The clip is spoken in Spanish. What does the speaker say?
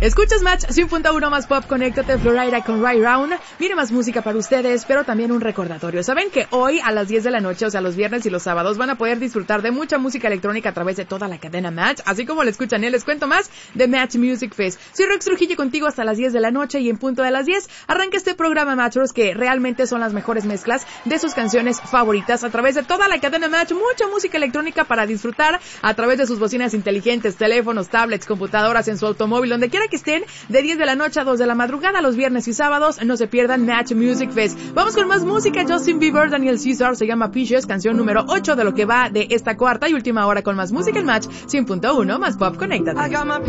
Escuchas Match 100.1 más pop, conéctate Florida con Right Round. Viene más música para ustedes, pero también un recordatorio. ¿Saben que hoy a las 10 de la noche, o sea, los viernes y los sábados, van a poder disfrutar de mucha música electrónica a través de toda la cadena Match? Así como le escuchan, les cuento más de Match Music Fest. Soy Rox Trujillo contigo hasta las 10 de la noche y en punto de las 10 arranca este programa Matchers que realmente son las mejores mezclas de sus canciones favoritas a través de toda la cadena Match. Mucha música electrónica para disfrutar a través de sus bocinas inteligentes, teléfonos, tablets, computadoras, en su automóvil, donde quiera que estén, de 10 de la noche a 2 de la madrugada, los viernes y sábados. No se pierdan Match Music Fest. Vamos con más música. Justin Bieber, Daniel Caesar, se llama Peaches, canción número 8 de lo que va de esta cuarta y última hora con más música en Match 100.1 más pop, conéctate.